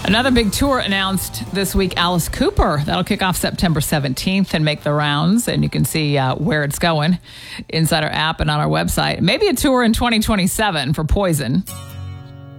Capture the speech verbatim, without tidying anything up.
Another big tour announced this week, Alice Cooper. That'll kick off September seventeenth and make the rounds. And you can see uh, where it's going inside our app and on our website. Maybe a tour in twenty twenty-seven for Poison.